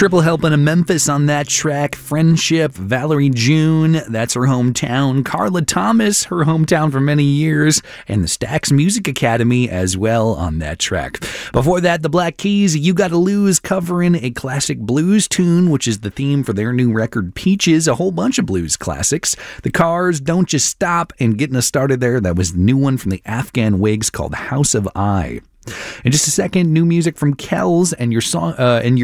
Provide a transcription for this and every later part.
Triple helping of Memphis on that track. Friendship, Valerie June, that's her hometown. Carla Thomas, her hometown for many years. And the Stax Music Academy as well on that track. Before that, the Black Keys, You Gotta Lose, covering a classic blues tune, which is the theme for their new record, Peaches. A whole bunch of blues classics. The Cars, Don't Just Stop, and getting us started there, that was the new one from the Afghan Wigs called House of I. In just a second, new music from Kells and your song,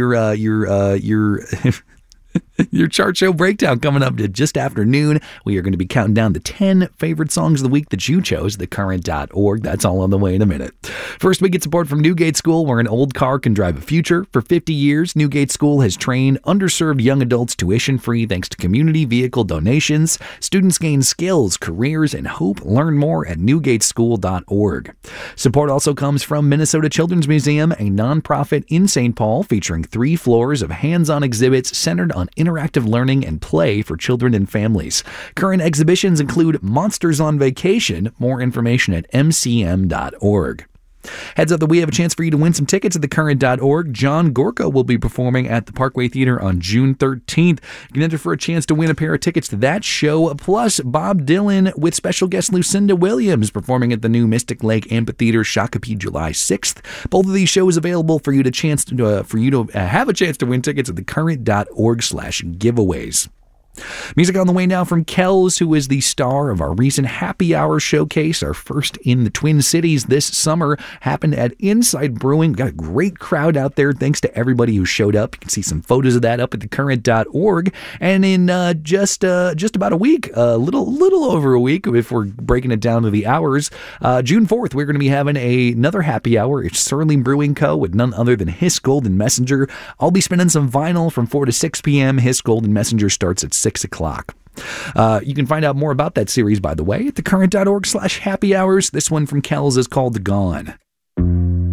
your chart show breakdown coming up to just after noon. We are going to be counting down the 10 favorite songs of the week that you chose, thecurrent.org. That's all on the way in a minute. First, we get support from Newgate School, where an old car can drive a future. For 50 years, Newgate School has trained underserved young adults tuition-free thanks to community vehicle donations. Students gain skills, careers, and hope. Learn more at newgateschool.org. Support also comes from Minnesota Children's Museum, a nonprofit in St. Paul featuring 3 floors of hands-on exhibits centered on interactive learning and play for children and families. Current exhibitions include Monsters on Vacation. More information at mcm.org. Heads up that we have a chance for you to win some tickets at thecurrent.org. John Gorka will be performing at the Parkway Theater on June 13th. You can enter for a chance to win a pair of tickets to that show, plus Bob Dylan with special guest Lucinda Williams performing at the new Mystic Lake Amphitheater, Shakopee, July 6th. Both of these shows available for you to have a chance to win tickets at thecurrent.org/giveaways. Music on the way now from Kells, who is the star of our recent Happy Hour showcase. Our first in the Twin Cities this summer happened at Inside Brewing. Got a great crowd out there. Thanks to everybody who showed up. You can see some photos of that up at thecurrent.org. And in just about a week, a little over a week, if we're breaking it down to the hours, June 4th, we're going to be having another Happy Hour. It's Surly Brewing Co. with none other than Hiss Golden Messenger. I'll be spinning some vinyl from 4 to 6 p.m. Hiss Golden Messenger starts at 6 o'clock. You can find out more about that series, by the way, at thecurrent.org/happy hours. This one from Kells is called Gone.